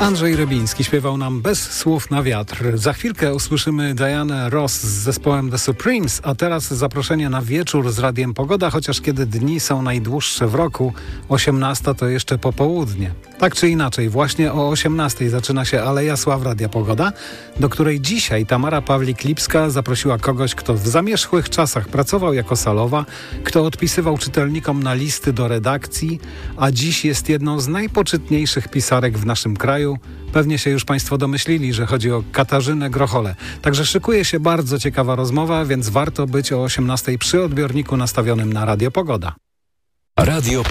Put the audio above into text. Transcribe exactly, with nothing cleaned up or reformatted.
Andrzej Rybiński śpiewał nam bez słów na wiatr. Za chwilkę usłyszymy Dianę Ross z zespołem The Supremes, a teraz zaproszenie na wieczór z Radiem Pogoda, chociaż kiedy dni są najdłuższe w roku, osiemnasta to jeszcze popołudnie. Tak czy inaczej, właśnie o osiemnastej zaczyna się Aleja Sław Radia Pogoda, do której dzisiaj Tamara Pawlik-Lipska zaprosiła kogoś, kto w zamierzchłych czasach pracował jako salowa, kto odpisywał czytelnikom na listy do redakcji, a dziś jest jedną z najpoczytniejszych pisarek w naszym kraju. Pewnie się już Państwo domyślili, że chodzi o Katarzynę Grocholę. Także szykuje się bardzo ciekawa rozmowa, więc warto być o osiemnastej przy odbiorniku nastawionym na Radio Pogoda. Radio